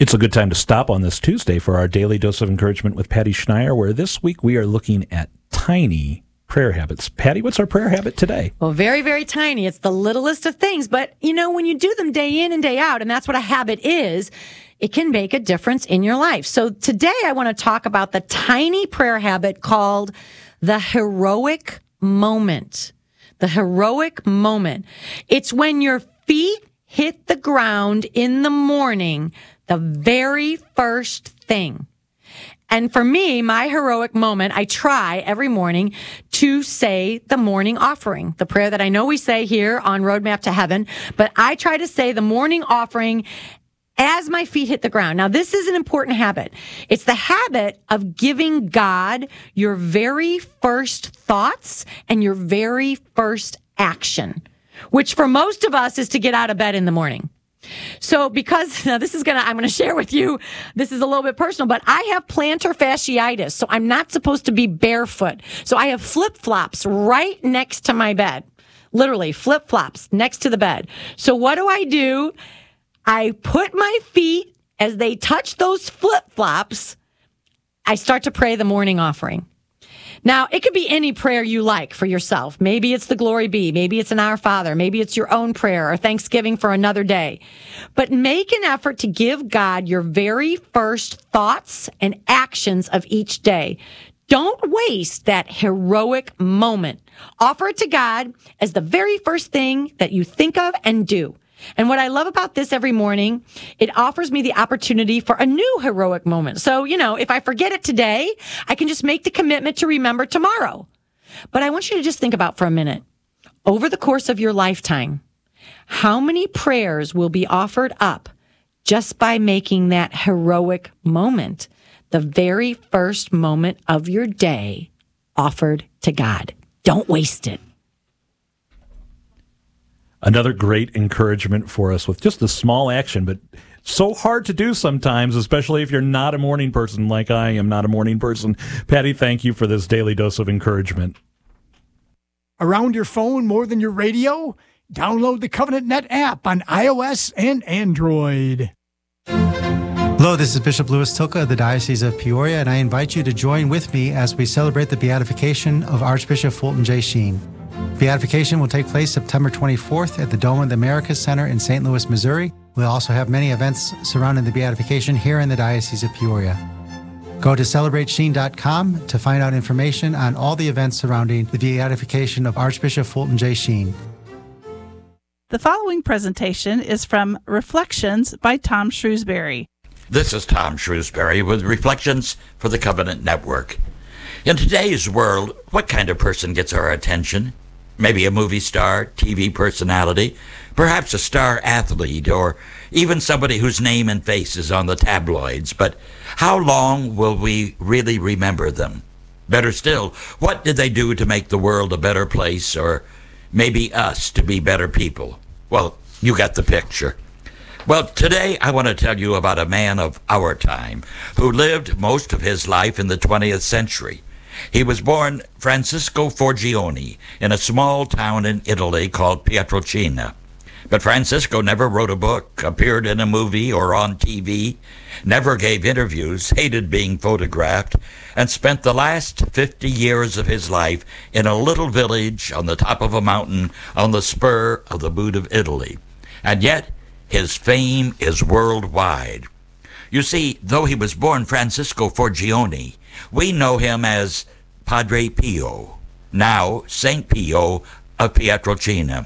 It's a good time to stop on this Tuesday for our Daily Dose of Encouragement with Patty Schneier, where this week we are looking at tiny prayer habits. Patty, what's our prayer habit today? Well, very, very tiny. It's the littlest of things. But, when you do them day in and day out, and that's what a habit is, it can make a difference in your life. So today I want to talk about the tiny prayer habit called the heroic moment. The heroic moment. It's when your feet hit the ground in the morning, the very first thing. And for me, my heroic moment, I try every morning to say the morning offering, the prayer that I know we say here on Roadmap to Heaven, but I try to say the morning offering as my feet hit the ground. Now, this is an important habit. It's the habit of giving God your very first thoughts and your very first action, which for most of us is to get out of bed in the morning. So because now I'm going to share with you, this is a little bit personal, but I have plantar fasciitis, so I'm not supposed to be barefoot. So I have flip-flops right next to my bed, literally flip-flops next to the bed. So what do? I put my feet, as they touch those flip-flops, I start to pray the morning offering. Now, it could be any prayer you like for yourself. Maybe it's the Glory Be. Maybe it's an Our Father. Maybe it's your own prayer or Thanksgiving for another day. But make an effort to give God your very first thoughts and actions of each day. Don't waste that heroic moment. Offer it to God as the very first thing that you think of and do. And what I love about this every morning, it offers me the opportunity for a new heroic moment. So, if I forget it today, I can just make the commitment to remember tomorrow. But I want you to just think about for a minute, over the course of your lifetime, how many prayers will be offered up just by making that heroic moment the very first moment of your day offered to God? Don't waste it. Another great encouragement for us with just a small action, but so hard to do sometimes, especially if you're not a morning person like I am not a morning person. Patty, thank you for this daily dose of encouragement. Around your phone more than your radio? Download the Covenant Net app on iOS and Android. Hello, this is Bishop Louis Tilka of the Diocese of Peoria, and I invite you to join with me as we celebrate the beatification of Archbishop Fulton J. Sheen. Beatification will take place September 24th at the Dome of the Americas Center in St. Louis, Missouri. We'll also have many events surrounding the beatification here in the Diocese of Peoria. Go to CelebrateSheen.com to find out information on all the events surrounding the beatification of Archbishop Fulton J. Sheen. The following presentation is from Reflections by Tom Shrewsbury. This is Tom Shrewsbury with Reflections for the Covenant Network. In today's world, what kind of person gets our attention? Maybe a movie star, TV personality, perhaps a star athlete, or even somebody whose name and face is on the tabloids. But how long will we really remember them? Better still, what did they do to make the world a better place, or maybe us to be better people? Well, you got the picture. Well, today I want to tell you about a man of our time who lived most of his life in the 20th century. He was born Francisco Forgione in a small town in Italy called Pietrelcina. But Francisco never wrote a book, appeared in a movie or on TV, never gave interviews, hated being photographed, and spent the last 50 years of his life in a little village on the top of a mountain on the spur of the boot of Italy. And yet, his fame is worldwide. You see, though he was born Francisco Forgione, we know him as Padre Pio, now Saint Pio of Pietrelcina.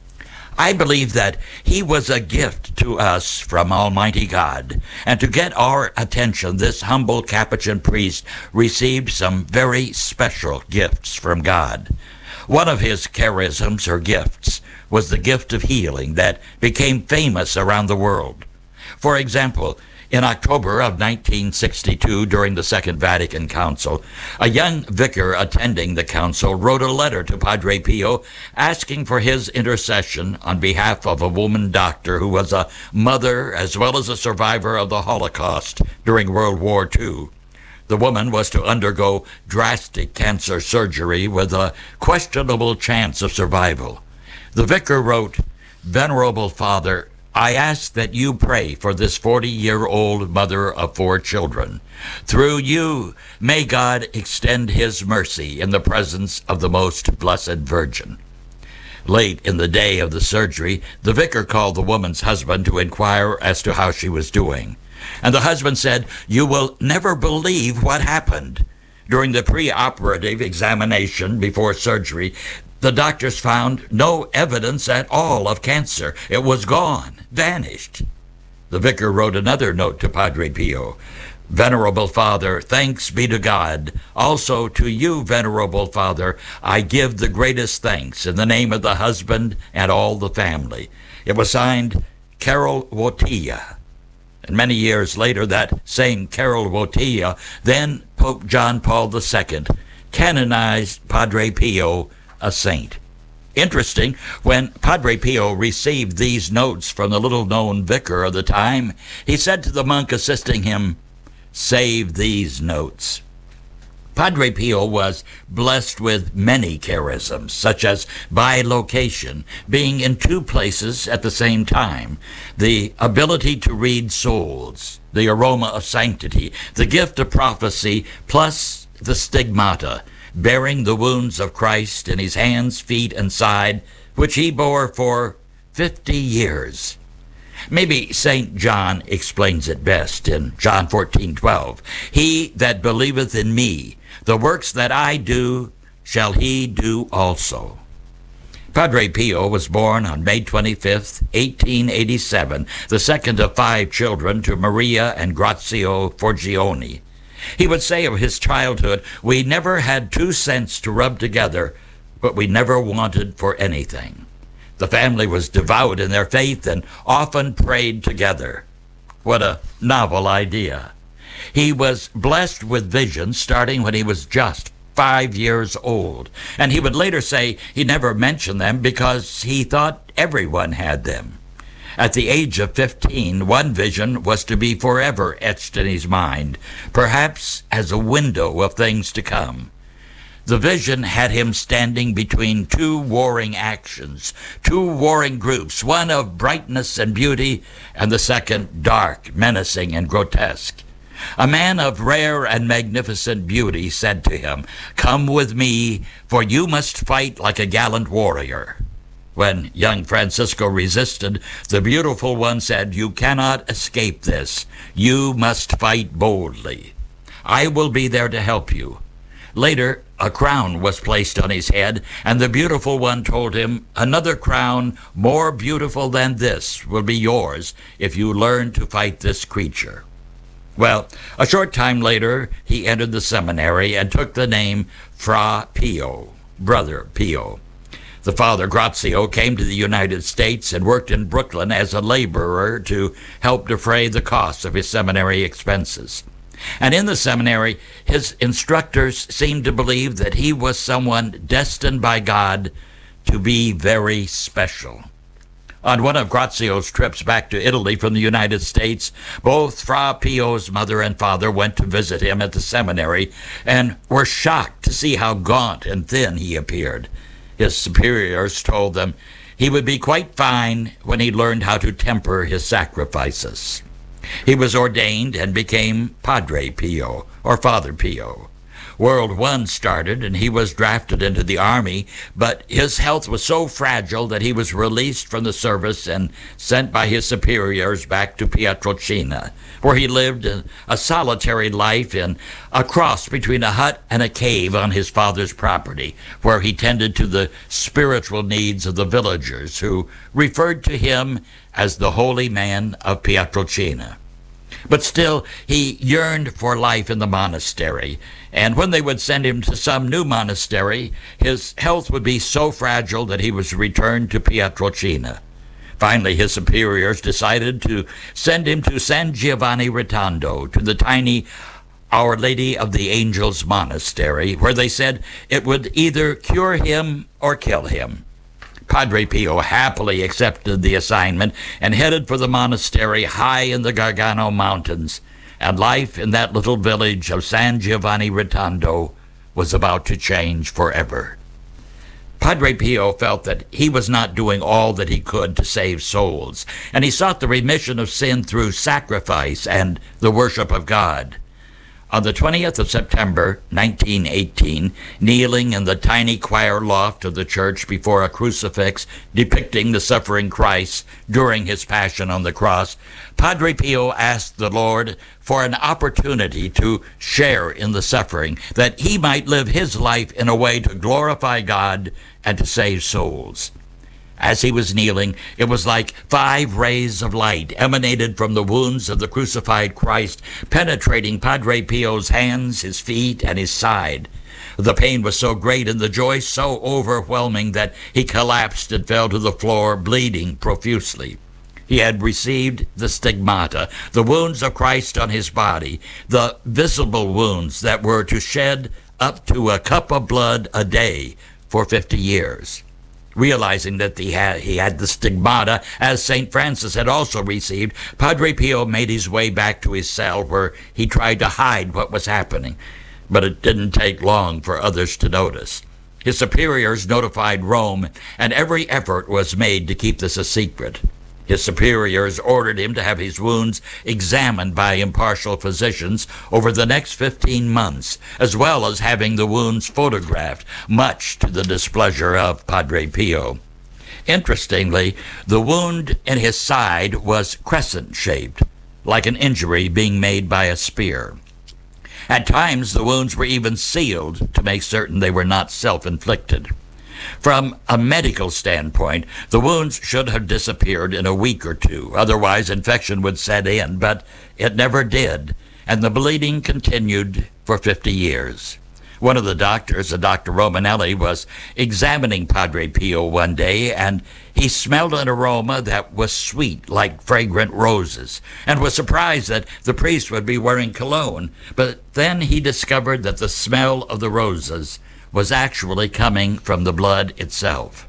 I believe that he was a gift to us from Almighty God, and to get our attention, this humble Capuchin priest received some very special gifts from God. One of his charisms or gifts was the gift of healing that became famous around the world. For example, in October of 1962, during the Second Vatican Council, a young vicar attending the council wrote a letter to Padre Pio asking for his intercession on behalf of a woman doctor who was a mother as well as a survivor of the Holocaust during World War II. The woman was to undergo drastic cancer surgery with a questionable chance of survival. The vicar wrote, "Venerable Father, I ask that you pray for this 40-year-old mother of 4 children. Through you, may God extend his mercy in the presence of the most blessed Virgin. Late in the day of the surgery, the vicar called the woman's husband to inquire as to how she was doing. And the husband said, "You will never believe what happened." During the preoperative examination before surgery, the doctors found no evidence at all of cancer. It was gone, vanished. The vicar wrote another note to Padre Pio. "Venerable Father, thanks be to God. Also to you, Venerable Father, I give the greatest thanks in the name of the husband and all the family." It was signed Karol Wojtyła. And many years later, that same Karol Wojtyła, then Pope John Paul II, canonized Padre Pio a saint. Interesting, when Padre Pio received these notes from the little-known vicar of the time, he said to the monk assisting him, "Save these notes." Padre Pio was blessed with many charisms, such as bilocation, being in 2 places at the same time, the ability to read souls, the aroma of sanctity, the gift of prophecy, plus the stigmata, bearing the wounds of Christ in his hands, feet, and side, which he bore for 50 years. Maybe St. John explains it best in John 14:12. "He that believeth in me, the works that I do, shall he do also." Padre Pio was born on May 25th, 1887, the second of 5 children to Maria and Grazio Forgione. He would say of his childhood, "We never had 2 cents to rub together, but we never wanted for anything." The family was devout in their faith and often prayed together. What a novel idea. He was blessed with visions starting when he was just 5 years old, and he would later say he never mentioned them because he thought everyone had them. At the age of 15, one vision was to be forever etched in his mind, perhaps as a window of things to come. The vision had him standing between 2 warring actions, 2 warring groups, one of brightness and beauty, and the second dark, menacing, and grotesque. A man of rare and magnificent beauty said to him, "Come with me, for you must fight like a gallant warrior." When young Francisco resisted, the beautiful one said, "You cannot escape this. You must fight boldly. I will be there to help you." Later, a crown was placed on his head, and the beautiful one told him, "Another crown more beautiful than this will be yours if you learn to fight this creature." Well, a short time later, he entered the seminary and took the name Fra Pio, Brother Pio. The father, Grazio, came to the United States and worked in Brooklyn as a laborer to help defray the costs of his seminary expenses. And in the seminary, his instructors seemed to believe that he was someone destined by God to be very special. On one of Grazio's trips back to Italy from the United States, both Fra Pio's mother and father went to visit him at the seminary and were shocked to see how gaunt and thin he appeared. His superiors told them he would be quite fine when he learned how to temper his sacrifices. He was ordained and became Padre Pio, or Father Pio. World War I started, and he was drafted into the army, but his health was so fragile that he was released from the service and sent by his superiors back to Pietrelcina, where he lived a solitary life in a cross between a hut and a cave on his father's property, where he tended to the spiritual needs of the villagers, who referred to him as the holy man of Pietrelcina. But still, he yearned for life in the monastery, and when they would send him to some new monastery, his health would be so fragile that he was returned to Pietrelcina. Finally, his superiors decided to send him to San Giovanni Rotondo, to the tiny Our Lady of the Angels monastery, where they said it would either cure him or kill him. Padre Pio happily accepted the assignment and headed for the monastery high in the Gargano Mountains, and life in that little village of San Giovanni Rotondo was about to change forever. Padre Pio felt that he was not doing all that he could to save souls, and he sought the remission of sin through sacrifice and the worship of God. On the 20th of September, 1918, kneeling in the tiny choir loft of the church before a crucifix depicting the suffering Christ during his passion on the cross, Padre Pio asked the Lord for an opportunity to share in the suffering, that he might live his life in a way to glorify God and to save souls. As he was kneeling, it was like 5 rays of light emanated from the wounds of the crucified Christ, penetrating Padre Pio's hands, his feet, and his side. The pain was so great and the joy so overwhelming that he collapsed and fell to the floor, bleeding profusely. He had received the stigmata, the wounds of Christ on his body, the visible wounds that were to shed up to a cup of blood a day for 50 years. Realizing that he had the stigmata, as St. Francis had also received, Padre Pio made his way back to his cell, where he tried to hide what was happening. But it didn't take long for others to notice. His superiors notified Rome, and every effort was made to keep this a secret. His superiors ordered him to have his wounds examined by impartial physicians over the next 15 months, as well as having the wounds photographed, much to the displeasure of Padre Pio. Interestingly, the wound in his side was crescent-shaped, like an injury being made by a spear. At times, the wounds were even sealed to make certain they were not self-inflicted. From a medical standpoint, the wounds should have disappeared in a week or two. Otherwise, infection would set in, but it never did, and the bleeding continued for 50 years. One of the doctors, Dr. Romanelli, was examining Padre Pio one day, and he smelled an aroma that was sweet, like fragrant roses, and was surprised that the priest would be wearing cologne. But then he discovered that the smell of the roses was actually coming from the blood itself.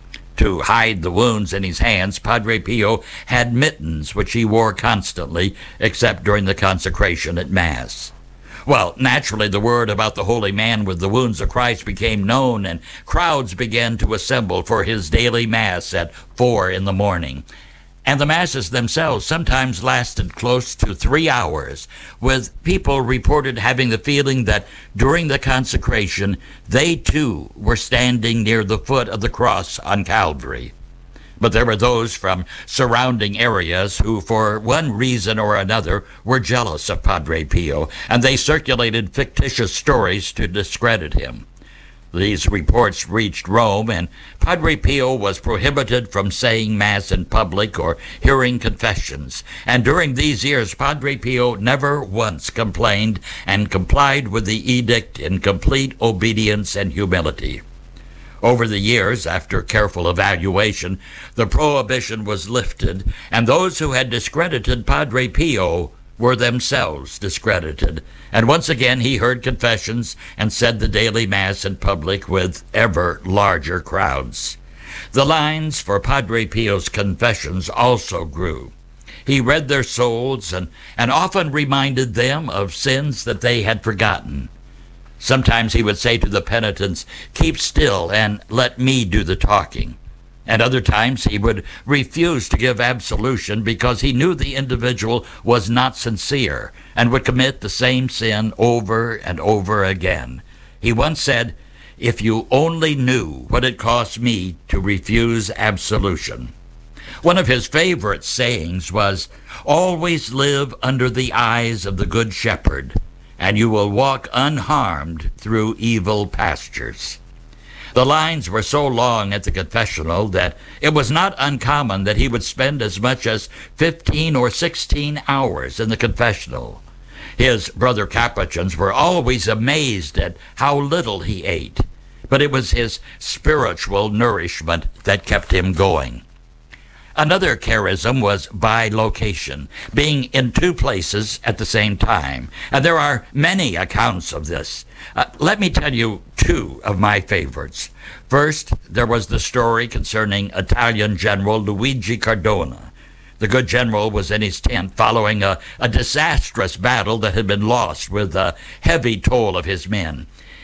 To hide the wounds in his hands, Padre Pio had mittens which he wore constantly, except during the consecration at Mass. Well, naturally, the word about the holy man with the wounds of Christ became known, and crowds began to assemble for his daily Mass at 4 in the morning. And the Masses themselves sometimes lasted close to 3 hours, with people reported having the feeling that during the consecration, they too were standing near the foot of the cross on Calvary. But there were those from surrounding areas who, for one reason or another, were jealous of Padre Pio, and they circulated fictitious stories to discredit him. These reports reached Rome, and Padre Pio was prohibited from saying Mass in public or hearing confessions. And during these years, Padre Pio never once complained and complied with the edict in complete obedience and humility. Over the years, after careful evaluation, the prohibition was lifted, and those who had discredited Padre Pio were themselves discredited. And once again he heard confessions and said the daily Mass in public with ever larger crowds. The lines for Padre Pio's confessions also grew. He read their souls and often reminded them of sins that they had forgotten. Sometimes he would say to the penitents, "Keep still and let me do the talking." And other times he would refuse to give absolution because he knew the individual was not sincere and would commit the same sin over and over again. He once said, "If you only knew what it cost me to refuse absolution." One of his favorite sayings was, "Always live under the eyes of the Good Shepherd, and you will walk unharmed through evil pastures." The lines were so long at the confessional that it was not uncommon that he would spend as much as 15 or 16 hours in the confessional. His brother Capuchins were always amazed at how little he ate, but it was his spiritual nourishment that kept him going. Another charism was bilocation, being in 2 places at the same time. And there are many accounts of this. Let me tell you 2 of my favorites. First, there was the story concerning Italian General Luigi Cardona. The good general was in his tent following a disastrous battle that had been lost with a heavy toll of his men.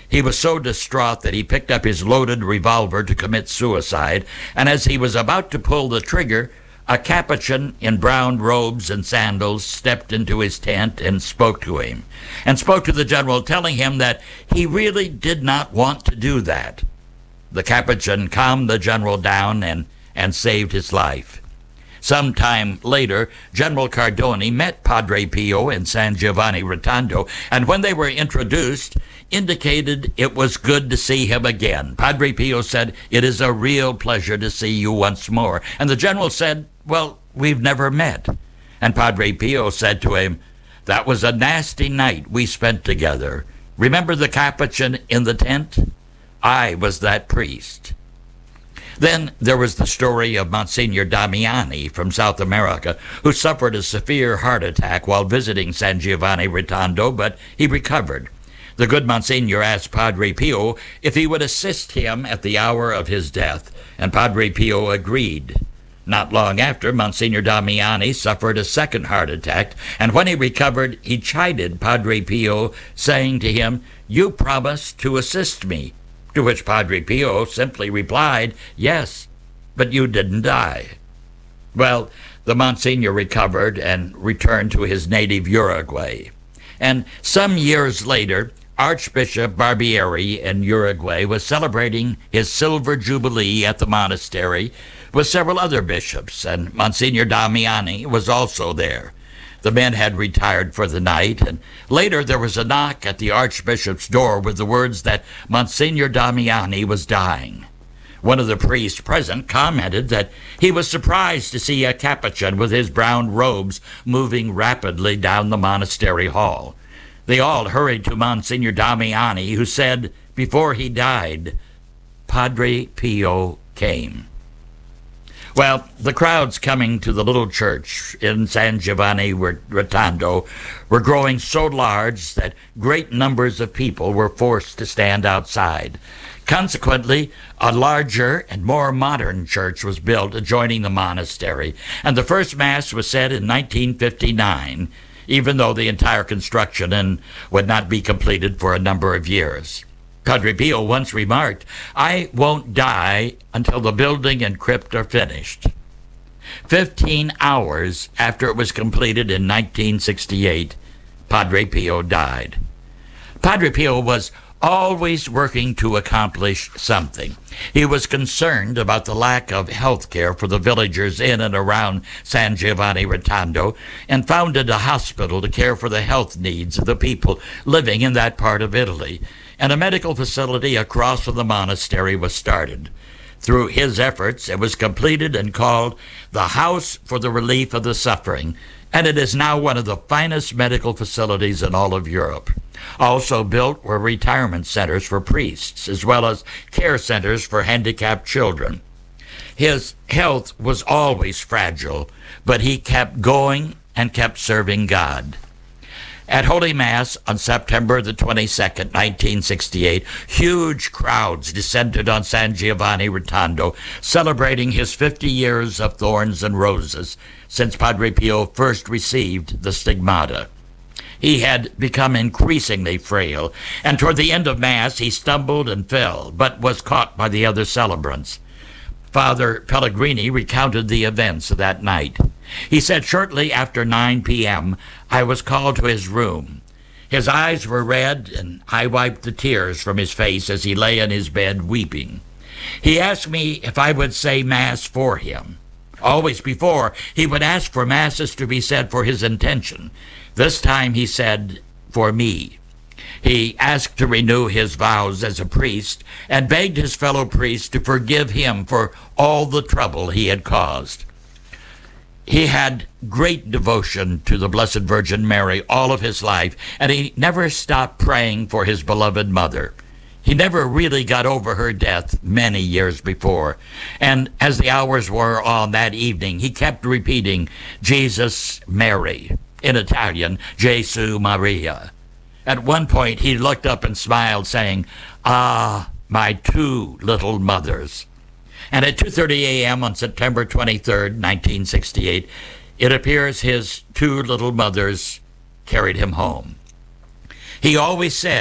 He was so distraught that he picked up his loaded revolver to commit suicide, and as he was about to pull the trigger, a Capuchin in brown robes and sandals stepped into his tent and spoke to him, and spoke to the general, telling him that he really did not want to do that. The Capuchin calmed the general down and saved his life. Some time later, General Cardoni met Padre Pio in San Giovanni Rotondo, and when they were introduced, indicated it was good to see him again. Padre Pio said, "It is a real pleasure to see you once more." And the general said, "Well, we've never met." And Padre Pio said to him, "That was a nasty night we spent together. Remember the Capuchin in the tent? I was that priest." Then there was the story of Monsignor Damiani from South America, who suffered a severe heart attack while visiting San Giovanni Rotondo, but he recovered. The good Monsignor asked Padre Pio if he would assist him at the hour of his death, and Padre Pio agreed. Not long after, Monsignor Damiani suffered a second heart attack, and when he recovered, he chided Padre Pio, saying to him, "You promised to assist me." To which Padre Pio simply replied, "Yes, but you didn't die." Well, the Monsignor recovered and returned to his native Uruguay. And some years later, Archbishop Barbieri in Uruguay was celebrating his silver jubilee at the monastery with several other bishops, and Monsignor Damiani was also there. The men had retired for the night, and later there was a knock at the Archbishop's door with the words that Monsignor Damiani was dying. One of the priests present commented that he was surprised to see a Capuchin with his brown robes moving rapidly down the monastery hall. They all hurried to Monsignor Damiani, who said, before he died, "Padre Pio came." Well, the crowds coming to the little church in San Giovanni Rotondo were growing so large that great numbers of people were forced to stand outside. Consequently, a larger and more modern church was built adjoining the monastery, and the first Mass was said in 1959, even though the entire construction would not be completed for a number of years. Padre Pio once remarked, "I won't die until the building and crypt are finished." 15 hours after it was completed in 1968, Padre Pio died. Padre Pio was always working to accomplish something. He was concerned about the lack of health care for the villagers in and around San Giovanni Rotondo and founded a hospital to care for the health needs of the people living in that part of Italy. And a medical facility across from the monastery was started. Through his efforts, it was completed and called the House for the Relief of the Suffering, and it is now one of the finest medical facilities in all of Europe. Also built were retirement centers for priests, as well as care centers for handicapped children. His health was always fragile, but he kept going and kept serving God. At Holy Mass on September the 22nd, 1968, huge crowds descended on San Giovanni Rotondo, celebrating his 50 years of thorns and roses since Padre Pio first received the stigmata. He had become increasingly frail, and toward the end of Mass he stumbled and fell, but was caught by the other celebrants. Father Pellegrini recounted the events of that night. He said, "Shortly after 9 p.m., I was called to his room. His eyes were red, and I wiped the tears from his face as he lay in his bed weeping. He asked me if I would say Mass for him. Always before, he would ask for Masses to be said for his intention. This time he said, for me. He asked to renew his vows as a priest and begged his fellow priests to forgive him for all the trouble he had caused. He had great devotion to the Blessed Virgin Mary all of his life, and he never stopped praying for his beloved mother. He never really got over her death many years before, and as the hours wore on that evening, he kept repeating, Jesus, Mary, in Italian, Gesù Maria. At one point, he looked up and smiled, saying, "Ah, my two little mothers." And at 2:30 a.m. on September 23rd, 1968, it appears his two little mothers carried him home. He always said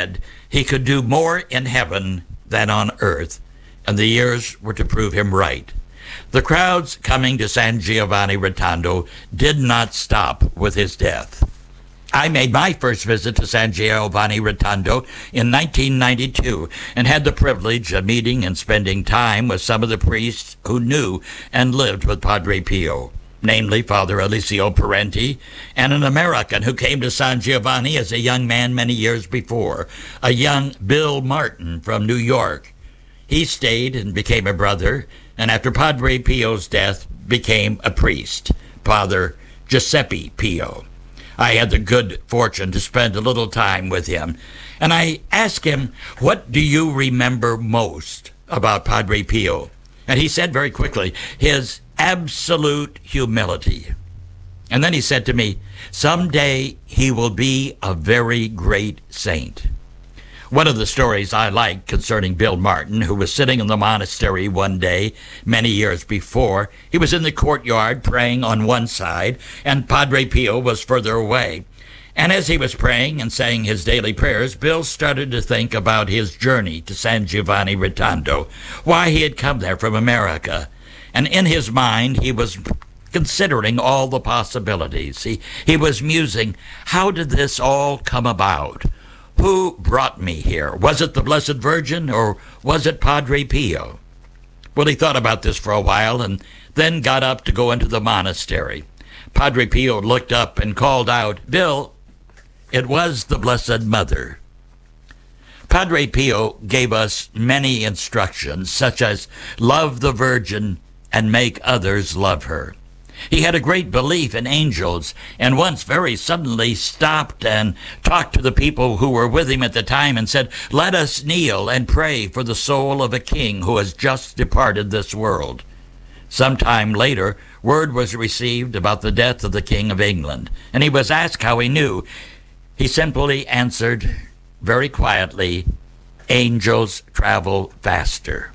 he could do more in heaven than on earth, and the years were to prove him right. The crowds coming to San Giovanni Rotondo did not stop with his death. I made my first visit to San Giovanni Rotondo in 1992 and had the privilege of meeting and spending time with some of the priests who knew and lived with Padre Pio, namely Father Eliseo Parenti, and an American who came to San Giovanni as a young man many years before, a young Bill Martin from New York. He stayed and became a brother, and after Padre Pio's death, became a priest, Father Giuseppe Pio. I had the good fortune to spend a little time with him, and I asked him, "What do you remember most about Padre Pio?" And he said very quickly, his absolute humility. And then he said to me, "Someday he will be a very great saint." One of the stories I like concerning Bill Martin, who was sitting in the monastery one day many years before, he was in the courtyard praying on one side, and Padre Pio was further away. And as he was praying and saying his daily prayers, Bill started to think about his journey to San Giovanni Rotondo, why he had come there from America. And in his mind, he was considering all the possibilities. He was musing, how did this all come about? Who brought me here? Was it the Blessed Virgin, or was it Padre Pio? Well, he thought about this for a while and then got up to go into the monastery. Padre Pio looked up and called out, "Bill, it was the Blessed Mother." Padre Pio gave us many instructions, such as love the Virgin and make others love her. He had a great belief in angels, and once very suddenly stopped and talked to the people who were with him at the time and said, "Let us kneel and pray for the soul of a king who has just departed this world." Sometime later, word was received about the death of the King of England, and he was asked how he knew. He simply answered very quietly, "Angels travel faster."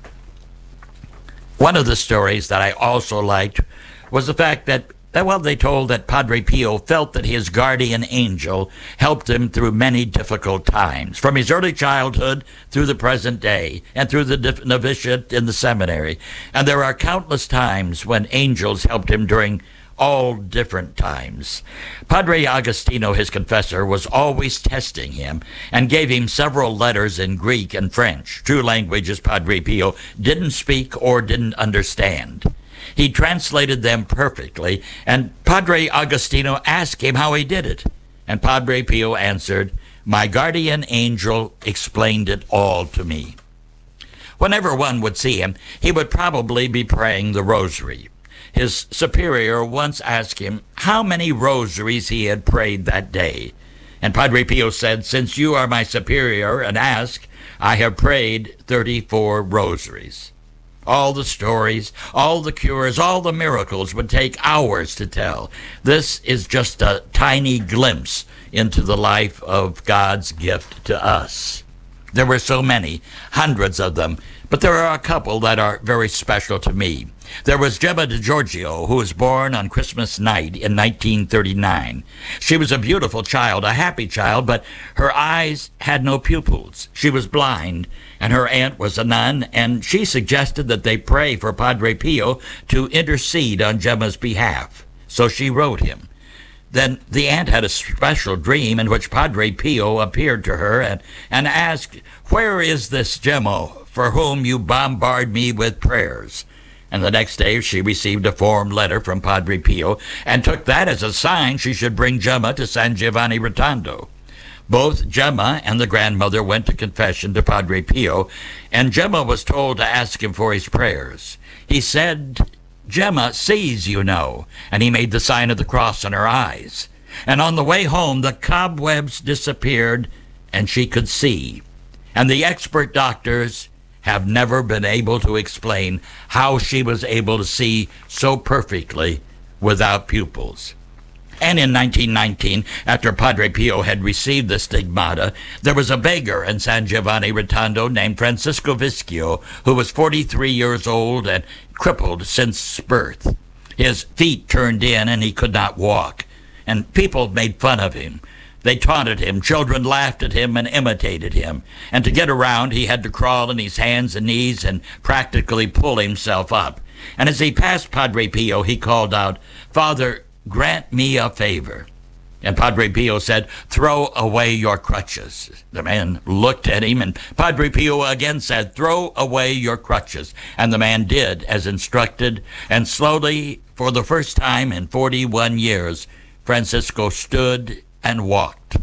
One of the stories that I also liked was the fact that they told that Padre Pio felt that his guardian angel helped him through many difficult times, from his early childhood through the present day, and through the novitiate in the seminary. And there are countless times when angels helped him during all different times. Padre Agostino, his confessor, was always testing him and gave him several letters in Greek and French, two languages Padre Pio didn't speak or didn't understand. He translated them perfectly, and Padre Agostino asked him how he did it. And Padre Pio answered, "My guardian angel explained it all to me." Whenever one would see him, he would probably be praying the rosary. His superior once asked him how many rosaries he had prayed that day. And Padre Pio said, "Since you are my superior and ask, I have prayed 34 rosaries." All the stories, all the cures, all the miracles would take hours to tell. This is just a tiny glimpse into the life of God's gift to us. There were so many, hundreds of them, but there are a couple that are very special to me. There was Gemma DiGiorgio, who was born on Christmas night in 1939. She was a beautiful child, a happy child, but her eyes had no pupils. She was blind, and her aunt was a nun, and she suggested that they pray for Padre Pio to intercede on Gemma's behalf. So she wrote him. Then the aunt had a special dream in which Padre Pio appeared to her and asked, "Where is this Gemma for whom you bombard me with prayers?" And the next day she received a form letter from Padre Pio and took that as a sign she should bring Gemma to San Giovanni Rotondo. Both Gemma and the grandmother went to confession to Padre Pio, and Gemma was told to ask him for his prayers. He said, "Gemma sees, you know," and he made the sign of the cross on her eyes. And on the way home, the cobwebs disappeared, and she could see. And the expert doctors have never been able to explain how she was able to see so perfectly without pupils. And in 1919, after Padre Pio had received the stigmata, there was a beggar in San Giovanni Rotondo named Francisco Vischio, who was 43 years old and crippled since birth. His feet turned in and he could not walk, and people made fun of him. They taunted him. Children laughed at him and imitated him. And to get around, he had to crawl on his hands and knees and practically pull himself up. And as he passed Padre Pio, he called out, "Father, grant me a favor." And Padre Pio said, "Throw away your crutches." The man looked at him, and Padre Pio again said, "Throw away your crutches." And the man did as instructed, and slowly, for the first time in 41 years, Francisco stood and walked.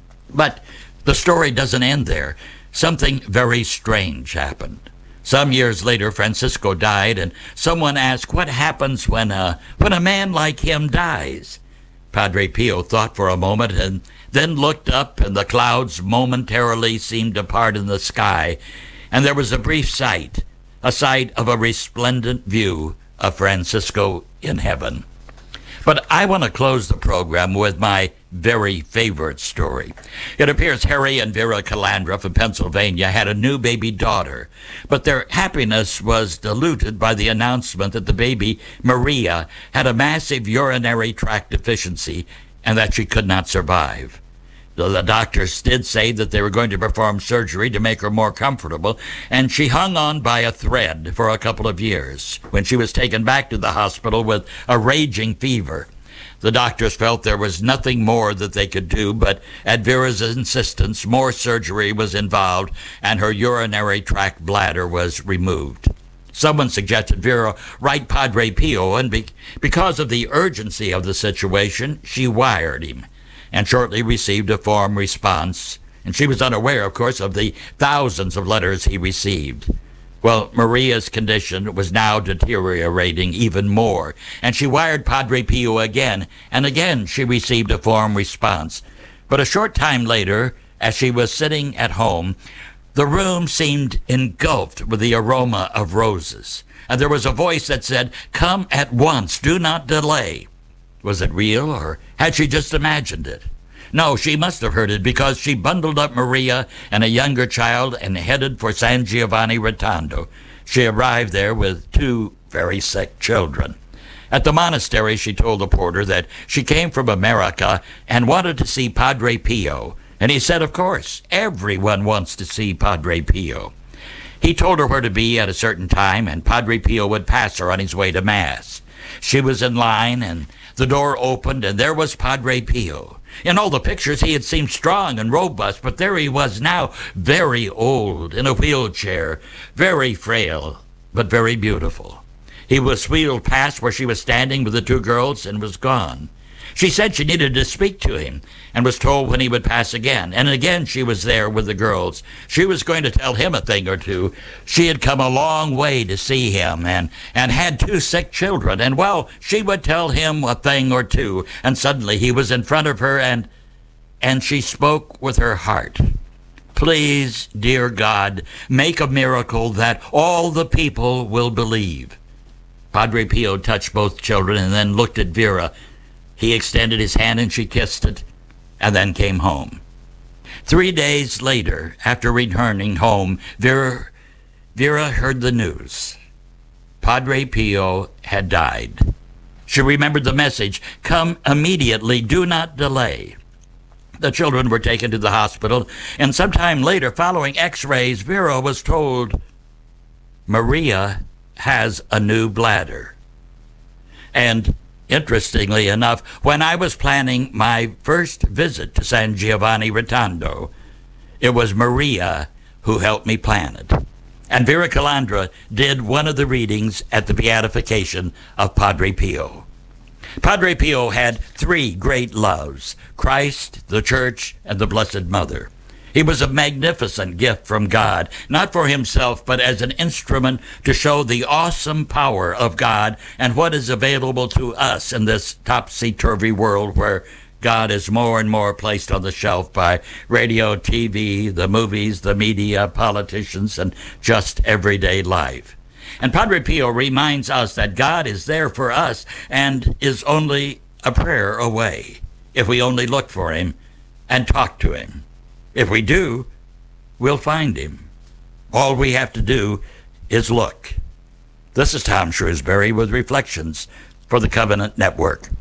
But the story doesn't end there. Something very strange happened. Some years later, Francisco died, and someone asked, what happens when a man like him dies? Padre Pio thought for a moment and then looked up, and the clouds momentarily seemed to part in the sky, and there was a brief sight, a sight of a resplendent view of Francisco in heaven. But I want to close the program with my very favorite story. It appears Harry and Vera Calandra from Pennsylvania had a new baby daughter, but their happiness was diluted by the announcement that the baby, Maria, had a massive urinary tract deficiency and that she could not survive. The doctors did say that they were going to perform surgery to make her more comfortable, and she hung on by a thread for a couple of years when she was taken back to the hospital with a raging fever. The doctors felt there was nothing more that they could do, but at Vera's insistence, more surgery was involved, and her urinary tract bladder was removed. Someone suggested Vera write Padre Pio, and because of the urgency of the situation, she wired him, and shortly received a form response, and she was unaware, of course, of the thousands of letters he received. Well, Maria's condition was now deteriorating even more, and she wired Padre Pio again, and again she received a form response. But a short time later, as she was sitting at home, the room seemed engulfed with the aroma of roses, and there was a voice that said, "Come at once, do not delay." Was it real, or had she just imagined it? No, she must have heard it, because she bundled up Maria and a younger child and headed for San Giovanni Rotondo. She arrived there with two very sick children. At the monastery, she told the porter that she came from America and wanted to see Padre Pio. And he said, of course, everyone wants to see Padre Pio. He told her where to be at a certain time, and Padre Pio would pass her on his way to Mass. She was in line, and the door opened, and there was Padre Pio. In all the pictures, he had seemed strong and robust, but there he was now, very old, in a wheelchair, very frail, but very beautiful. He was wheeled past where she was standing with the two girls and was gone. She said she needed to speak to him and was told when he would pass again. And again she was there with the girls. She was going to tell him a thing or two. She had come a long way to see him and had two sick children. And, well, she would tell him a thing or two. And suddenly he was in front of her and she spoke with her heart. "Please, dear God, make a miracle that all the people will believe." Padre Pio touched both children and then looked at Vera. He extended his hand and she kissed it, and then came home. 3 days later, after returning home, Vera heard the news. Padre Pio had died. She remembered the message, "Come immediately, do not delay." The children were taken to the hospital, and sometime later, following x-rays, Vera was told, "Maria has a new bladder." And interestingly enough, when I was planning my first visit to San Giovanni Rotondo, it was Maria who helped me plan it. And Vera Calandra did one of the readings at the beatification of Padre Pio. Padre Pio had three great loves: Christ, the Church, and the Blessed Mother. He was a magnificent gift from God, not for himself, but as an instrument to show the awesome power of God and what is available to us in this topsy-turvy world where God is more and more placed on the shelf by radio, TV, the movies, the media, politicians, and just everyday life. And Padre Pio reminds us that God is there for us and is only a prayer away if we only look for him and talk to him. If we do, we'll find him. All we have to do is look. This is Tom Shrewsbury with Reflections for the Covenant Network.